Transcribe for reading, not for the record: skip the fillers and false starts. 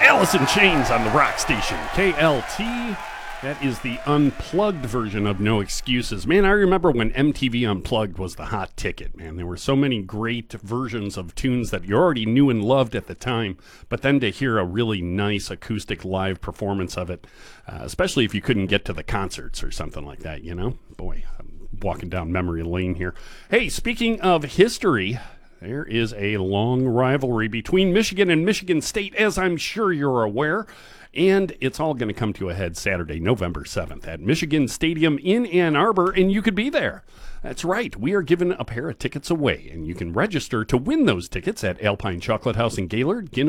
Alice in Chains on the rock station, KLT. That is the unplugged version of No Excuses. Man, I remember when MTV Unplugged was the hot ticket, man. There were so many great versions of tunes that you already knew and loved at the time, but then to hear a really nice acoustic live performance of it, especially if you couldn't get to the concerts or something like that, you know? Boy, I'm walking down memory lane here. Hey, speaking of history, there is a long rivalry between Michigan and Michigan State, as I'm sure you're aware. And it's all going to come to a head Saturday, November 7th at Michigan Stadium in Ann Arbor, and you could be there. That's right. We are giving a pair of tickets away, and you can register to win those tickets at Alpine Chocolate House in Gaylord,